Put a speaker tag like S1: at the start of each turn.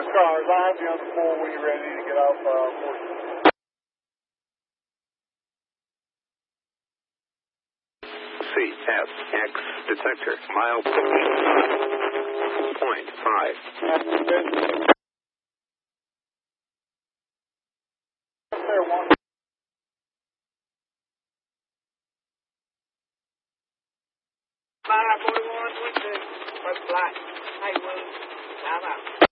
S1: cars. I have you on the 4 when you're ready to get off 40.
S2: CSX detector, mile 0.5.
S3: Fire 41, 1, 2, black. Hey, Will, how about?